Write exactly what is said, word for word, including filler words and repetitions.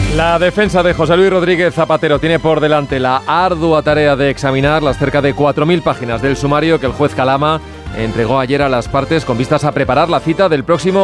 La defensa de José Luis Rodríguez Zapatero tiene por delante la ardua tarea de examinar las cerca de cuatro mil páginas del sumario que el juez Calama entregó ayer a las partes con vistas a preparar la cita del próximo